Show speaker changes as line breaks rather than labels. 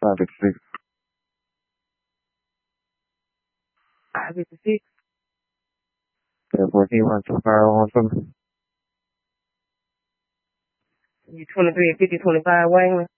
556.
556.
14 runs to fire on from.
You 23 and 50, 25 Wangler.